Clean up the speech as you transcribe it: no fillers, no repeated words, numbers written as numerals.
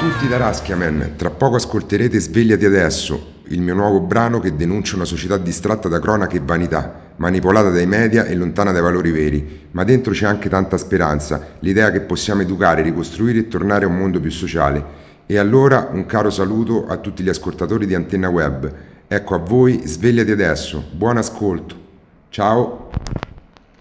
tutti da Raskiaman, tra poco ascolterete Svegliati adesso, il mio nuovo brano che denuncia una società distratta da cronache e vanità, manipolata dai media e lontana dai valori veri, ma dentro c'è anche tanta speranza, l'idea che possiamo educare, ricostruire e tornare a un mondo più sociale. E allora un caro saluto a tutti gli ascoltatori di Antenna Web. Ecco a voi Svegliati adesso, buon ascolto. Ciao!